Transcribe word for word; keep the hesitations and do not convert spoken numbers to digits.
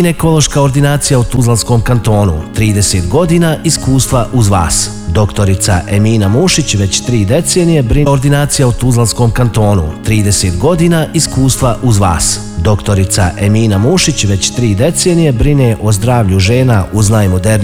Ginekološka ordinacija u Tuzlanskom kantonu, trideset godina iskustva uz vas. Doktorica Emina Mušić već tri decenije brine. Ordinacija u Tuzlanskom kantonu, trideset godina iskustva uz vas. Doktorica Emina Mušić već tri decenije brine o zdravlju žena uz najmodernije